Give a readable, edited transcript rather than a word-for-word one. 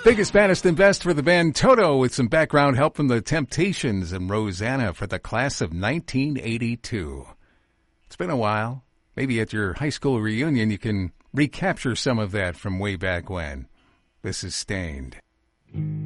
Biggest, baddest, and best for the band Toto with some background help from the Temptations and Rosanna for the class of 1982. It's been a while. Maybe at your high school reunion you can recapture some of that from way back when. This is Stained.